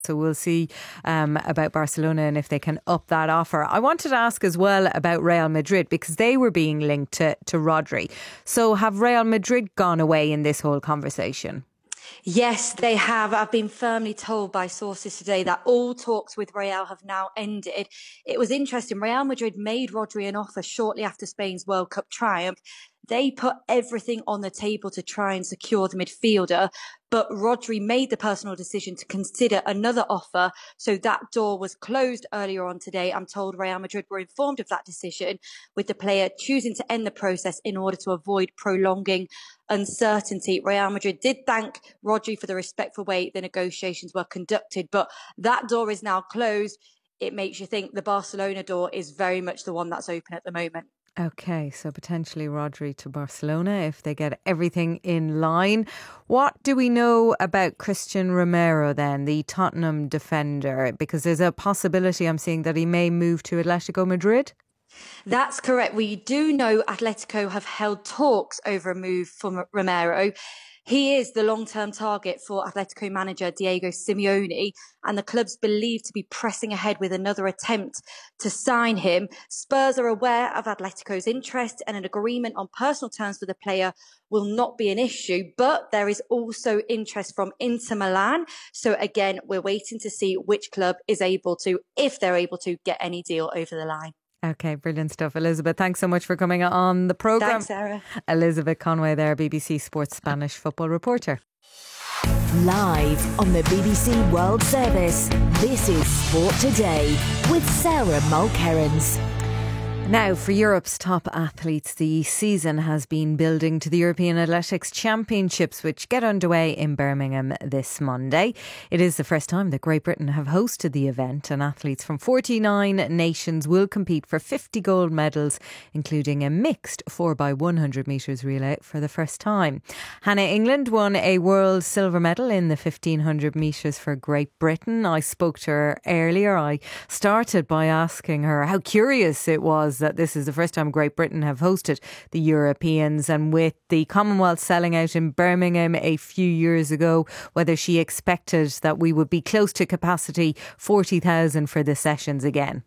So we'll see about Barcelona and if they can up that offer. I wanted to ask as well about Real Madrid because they were being linked to Rodri. So have Real Madrid gone away in this whole conversation? Yes, they have. I've been firmly told by sources today that all talks with Real have now ended. It was interesting. Real Madrid made Rodri an offer shortly after Spain's World Cup triumph. They put everything on the table to try and secure the midfielder, but Rodri made the personal decision to consider another offer. So that door was closed earlier on today. I'm told Real Madrid were informed of that decision, with the player choosing to end the process in order to avoid prolonging uncertainty. Real Madrid did thank Rodri for the respectful way the negotiations were conducted, but that door is now closed. It makes you think the Barcelona door is very much the one that's open at the moment. Okay, so potentially Rodri to Barcelona if they get everything in line. What do we know about Christian Romero then, the Tottenham defender? Because there's a possibility I'm seeing that he may move to Atletico Madrid. That's correct. We do know Atletico have held talks over a move for Romero. He is the long-term target for Atletico manager Diego Simeone, and the club's believed to be pressing ahead with another attempt to sign him. Spurs are aware of Atletico's interest, and an agreement on personal terms for the player will not be an issue, but there is also interest from Inter Milan. So again, we're waiting to see which club is able to, if they're able to, get any deal over the line. Okay, brilliant stuff. Elizabeth, thanks so much for coming on the programme. Thanks, Sarah. Elizabeth Conway there, BBC Sports Spanish football reporter. Live on the BBC World Service, this is Sport Today with Sarah Mulkerrans. Now, for Europe's top athletes, the season has been building to the European Athletics Championships, which get underway in Birmingham this Monday. It is the first time that Great Britain have hosted the event, and athletes from 49 nations will compete for 50 gold medals, including a mixed 4x100 metres relay for the first time. Hannah England won a world silver medal in the 1500 metres for Great Britain. I spoke to her earlier. I started by asking her how curious it was that this is the first time Great Britain have hosted the Europeans, and with the Commonwealth selling out in Birmingham a few years ago, whether she expected that we would be close to capacity 40,000 for the sessions again.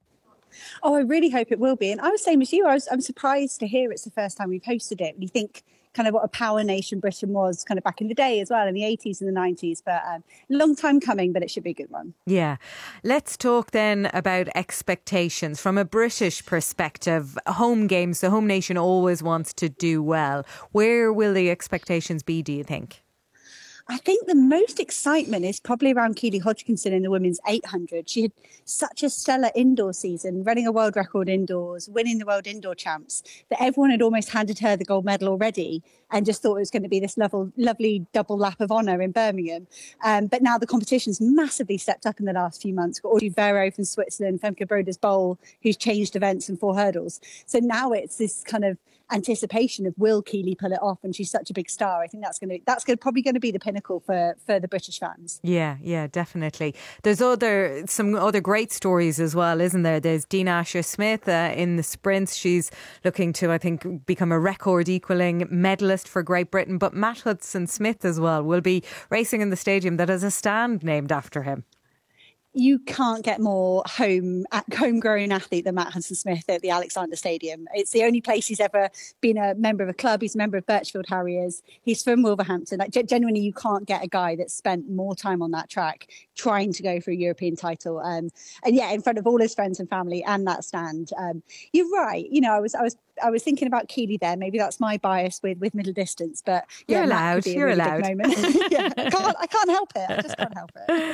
Oh, I really hope it will be. And I was same as you. I'm surprised to hear it's the first time we've hosted it. You think kind of what a power nation Britain was kind of back in the day as well, in the 80s and the 90s. But long time coming, but it should be a good one. Yeah. Let's talk then about expectations. From a British perspective, home games, the home nation always wants to do well. Where will the expectations be, do you think? I think the most excitement is probably around Keely Hodgkinson in the women's 800. She had such a stellar indoor season, running a world record indoors, winning the world indoor champs, that everyone had almost handed her the gold medal already and just thought it was going to be this lovely double lap of honour in Birmingham. But now the competition's massively stepped up in the last few months. We've got Audrey Vero from Switzerland, Femke Broders Bowl, who's changed events and 4 hurdles. So now it's this kind of anticipation of, will Keely pull it off? And she's such a big star. I think that's probably going to be the pinnacle for the British fans. Yeah, definitely. There's some other great stories as well, isn't there? There's Dina Asher-Smith in the sprints. She's looking to, I think, become a record equalling medalist for Great Britain. But Matt Hudson-Smith as well will be racing in the stadium that has a stand named after him. You can't get more homegrown athlete than Matt Hudson-Smith at the Alexander Stadium. It's the only place he's ever been a member of a club. He's a member of Birchfield Harriers. He's from Wolverhampton. Genuinely, you can't get a guy that's spent more time on that track trying to go for a European title. And yeah, in front of all his friends and family and that stand. You're right. You know, I was thinking about Keely there. Maybe that's my bias with middle distance, but yeah, you're allowed. Yeah, I can't help it. I just can't help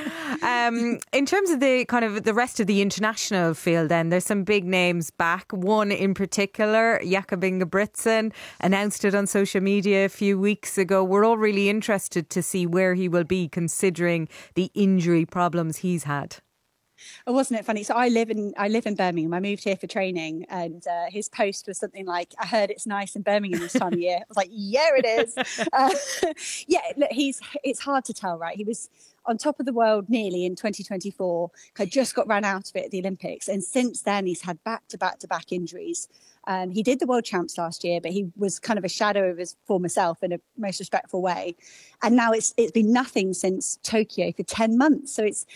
it. In terms of the rest of the international field, then there's some big names back. One in particular, Jakob Ingebrigtsen, announced it on social media a few weeks ago. We're all really interested to see where he will be, considering the injury problems he's had. Oh, wasn't it funny? So I live in Birmingham. I moved here for training, and his post was something like, "I heard it's nice in Birmingham this time of year." I was like, "Yeah, it is." Yeah, look, it's hard to tell, right? He was on top of the world nearly in 2024. Had just got run out of it at the Olympics, and since then he's had back-to-back injuries. He did the world champs last year, but he was kind of a shadow of his former self in a most respectful way. And now it's been nothing since Tokyo for 10 months. So it's